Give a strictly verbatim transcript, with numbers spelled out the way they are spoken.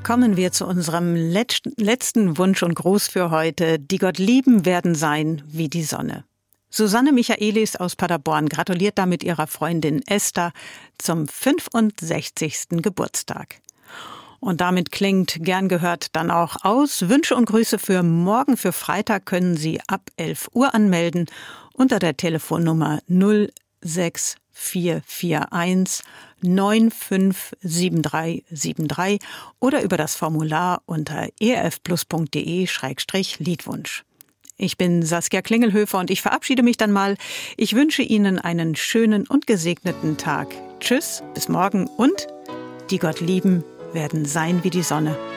Kommen wir zu unserem letzten Wunsch und Gruß für heute. Die Gott lieben werden sein wie die Sonne. Susanne Michaelis aus Paderborn gratuliert damit ihrer Freundin Esther zum fünfundsechzigsten Geburtstag. Und damit klingt gern gehört dann auch aus. Wünsche und Grüße für morgen, für Freitag können Sie ab elf Uhr anmelden unter der Telefonnummer null sechs vier vier eins neun fünf sieben drei sieben drei oder über das Formular unter e r f plus punkt d e Schrägstrich Liedwunsch. Ich bin Saskia Klingelhöfer und ich verabschiede mich dann mal. Ich wünsche Ihnen einen schönen und gesegneten Tag. Tschüss, bis morgen und die Gott lieben werden sein wie die Sonne.